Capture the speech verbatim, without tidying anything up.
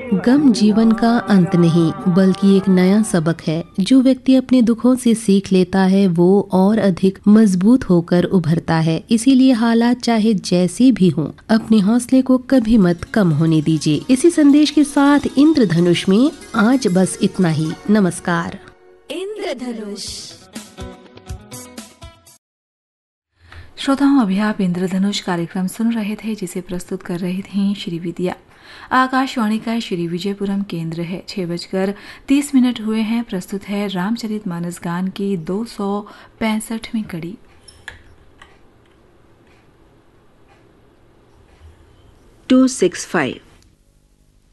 गम जीवन का अंत नहीं बल्कि एक नया सबक है। जो व्यक्ति अपने दुखों से सीख लेता है वो और अधिक मजबूत होकर उभरता है। इसीलिए हालात चाहे जैसी भी हों, अपने हौसले को कभी मत कम होने दीजिए। इसी संदेश के साथ इंद्रधनुष में आज बस इतना ही। नमस्कार। इंद्रधनुष। श्रोताओं, अभी आप इंद्रधनुष कार्यक्रम सुन रहे थे, जिसे प्रस्तुत कर रही थी श्री विद्या। आकाशवाणी का श्री विजयपुरम केंद्र है। छह बजकर तीस मिनट हुए हैं। प्रस्तुत है रामचरितमानस गान की दो सौ पैंसठवीं कड़ी। To six five